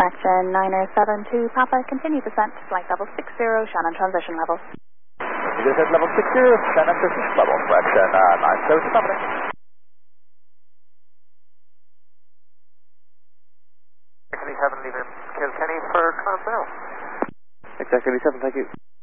fraction 972 Papa, continue descent, flight level 60, Shannon transition level. Descent level 60, Shannon transition level, fraction 972 Papa. Executive 7, leaving Kilkenny for Clonmel. Executive 7, thank you.